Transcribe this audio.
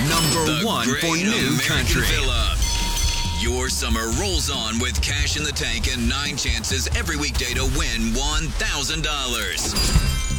Number one for new country. Fill-Up. Your summer rolls on with cash in the tank and 9 chances every weekday to win $1,000.